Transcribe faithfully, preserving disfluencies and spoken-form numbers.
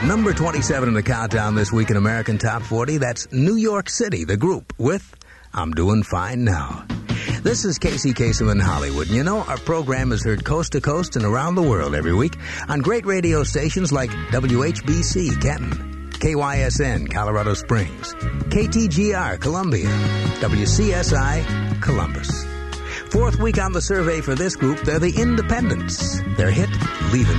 Number twenty-seven in the countdown this week in American Top forty, that's New York City, the group, with I'm Doing Fine Now. This is Casey Kasem in Hollywood. And you know, our program is heard coast to coast and around the world every week on great radio stations like W H B C, Canton, K Y S N, Colorado Springs, K T G R, Columbia, W C S I, Columbus. Fourth week on the survey for this group, they're the Independents. Their hit, Leavin'.